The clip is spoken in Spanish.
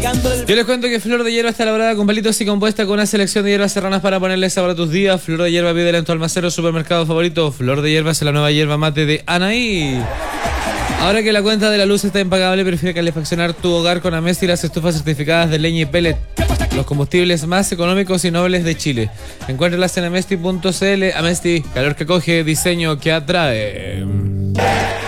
Yo les cuento que Flor de Hierba está elaborada con palitos y compuesta con una selección de hierbas serranas para ponerle sabor a tus días. Flor de Hierba, pídela en tu almacén o supermercado favorito. Flor de Hierba es la nueva hierba mate de Anaí. Ahora que la cuenta de la luz está impagable, prefiere calefaccionar tu hogar con Amesti y las estufas certificadas de leña y pellet, los combustibles más económicos y nobles de Chile. Encuéntralas en amesti.cl. Amesti, calor que coge, diseño que atrae.